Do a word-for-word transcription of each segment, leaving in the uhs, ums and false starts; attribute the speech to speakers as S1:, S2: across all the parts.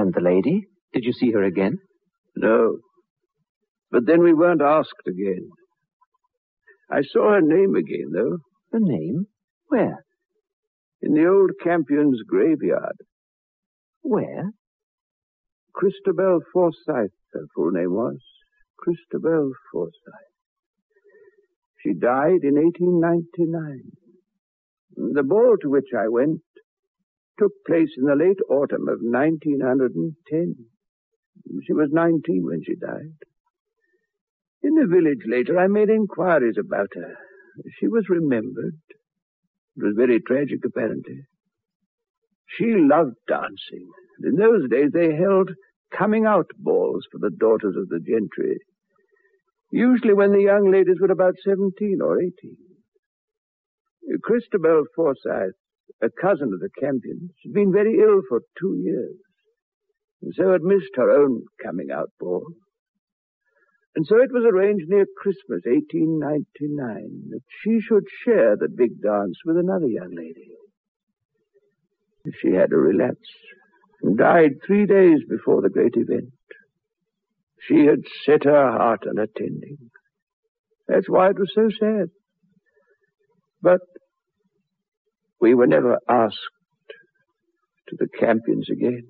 S1: And the lady? Did you see her again?
S2: No. But then we weren't asked again. I saw her name again, though.
S1: Her name? Where?
S2: In the old Campion's graveyard.
S1: Where?
S2: Christabel Forsyth, her full name was. Christabel Forsyth. She died in eighteen ninety-nine. The ball to which I went took place in the late autumn of nineteen ten. She was nineteen when she died. In the village later, I made inquiries about her. She was remembered. It was very tragic, apparently. She loved dancing. In those days, they held coming-out balls for the daughters of the gentry, usually when the young ladies were about seventeen or eighteen. Christabel Forsyth, a cousin of the Campions, had been very ill for two years, and so had missed her own coming-out ball. And so it was arranged near Christmas, eighteen ninety-nine, that she should share the big dance with another young lady. She had a relapse and died three days before the great event. She had set her heart on attending. That's why it was so sad. But we were never asked to the Campions again.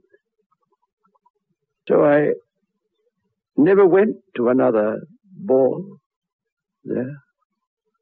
S2: So I never went to another ball there.